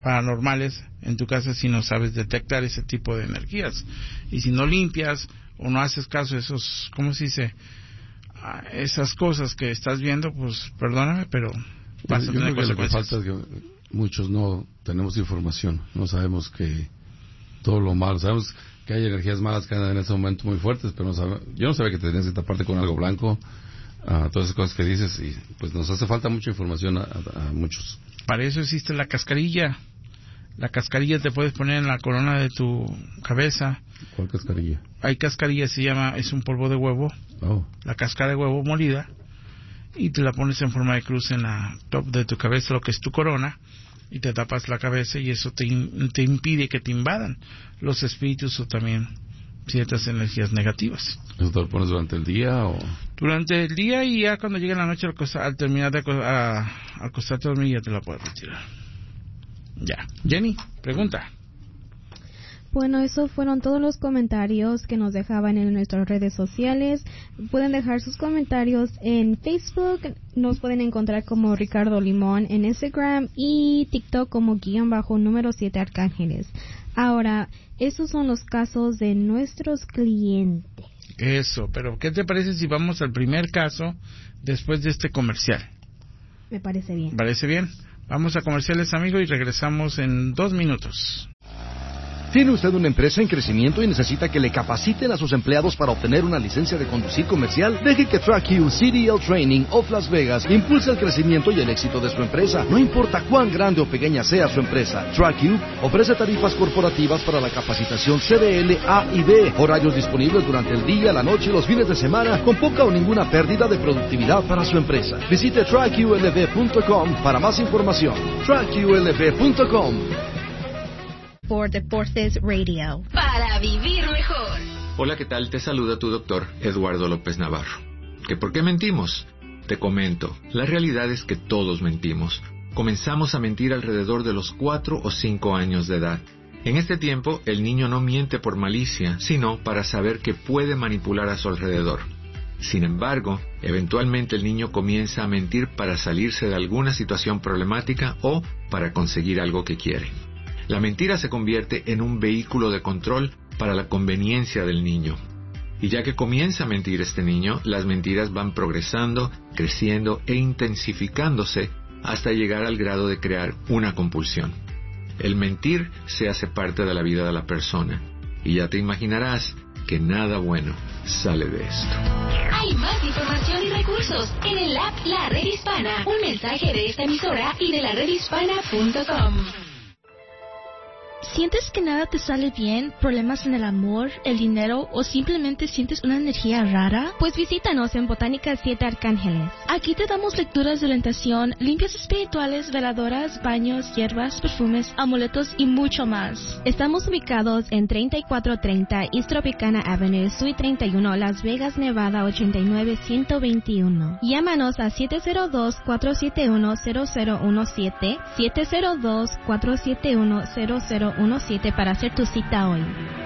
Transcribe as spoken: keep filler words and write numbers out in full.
paranormales en tu casa si no sabes detectar ese tipo de energías. Y si no limpias o no haces caso a esos, ¿cómo se dice? A esas cosas que estás viendo, pues perdóname, pero vas a tener consecuencias. Lo que falta es que muchos no tenemos información, no sabemos que todo lo malo, sabemos que hay energías malas que andan en ese momento muy fuertes, pero no sabe, yo no sabía que te tenías que taparte con algo blanco, uh, todas esas cosas que dices, y pues nos hace falta mucha información a, a, a muchos. Para eso existe la cascarilla. La cascarilla te puedes poner en la corona de tu cabeza. ¿Cuál cascarilla? Hay cascarilla, se llama, es un polvo de huevo. Oh. La cáscara de huevo molida. Y te la pones en forma de cruz en la top de tu cabeza, lo que es tu corona. Y te tapas la cabeza y eso te, te impide que te invadan los espíritus o también ciertas energías negativas. ¿Eso te lo pones durante el día o...? Durante el día, y ya cuando llegue la noche al, costa, al terminar de a, acostarte a dormir ya te la puedes retirar. Ya. Jenny, pregunta. Bueno, esos fueron todos los comentarios que nos dejaban en nuestras redes sociales. Pueden dejar sus comentarios en Facebook, nos pueden encontrar como Ricardo Limón en Instagram y TikTok como guión bajo número siete Arcángeles. Ahora, esos son los casos de nuestros clientes. Eso, pero ¿qué te parece si vamos al primer caso después de este comercial? Me parece bien. ¿Parece bien? Vamos a comerciales, amigo, y regresamos en dos minutos. ¿Tiene usted una empresa en crecimiento y necesita que le capaciten a sus empleados para obtener una licencia de conducir comercial? Deje que TrackU C D L Training of Las Vegas impulse el crecimiento y el éxito de su empresa. No importa cuán grande o pequeña sea su empresa, TrackU ofrece tarifas corporativas para la capacitación C D L A y B, horarios disponibles durante el día, la noche y los fines de semana, con poca o ninguna pérdida de productividad para su empresa. Visite track U L V punto com para más información. track U L V punto com. Por Deportes Radio. Para vivir mejor. Hola, ¿qué tal? Te saluda tu doctor Eduardo López Navarro. ¿Que por qué mentimos? Te comento, la realidad es que todos mentimos. Comenzamos a mentir alrededor de los cuatro o cinco años de edad. En este tiempo, el niño no miente por malicia, sino para saber que puede manipular a su alrededor. Sin embargo, eventualmente el niño comienza a mentir para salirse de alguna situación problemática o para conseguir algo que quiere. La mentira se convierte en un vehículo de control para la conveniencia del niño. Y ya que comienza a mentir este niño, las mentiras van progresando, creciendo e intensificándose hasta llegar al grado de crear una compulsión. El mentir se hace parte de la vida de la persona. Y ya te imaginarás que nada bueno sale de esto. Hay más información y recursos en el app La Red Hispana. Un mensaje de esta emisora y de la red hispana punto com. ¿Sientes que nada te sale bien? ¿Problemas en el amor, el dinero o simplemente sientes una energía rara? Pues visítanos en Botánica siete Arcángeles. Aquí te damos lecturas de orientación, limpias espirituales, veladoras, baños, hierbas, perfumes, amuletos y mucho más. Estamos ubicados en treinta y cuatro treinta East Tropicana Avenue, Suite treinta y uno, Las Vegas, Nevada ochenta y nueve ciento veintiuno. Llámanos a siete cero dos, cuatro siete uno, cero cero uno siete, siete cero dos, cuatro siete uno, cero cero uno siete para hacer tu cita hoy.